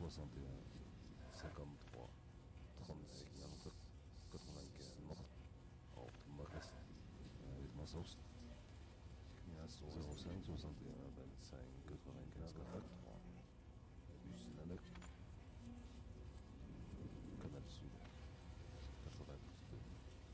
61 53 36 95 nog automatiskt avec ma sauce 05 61 25 85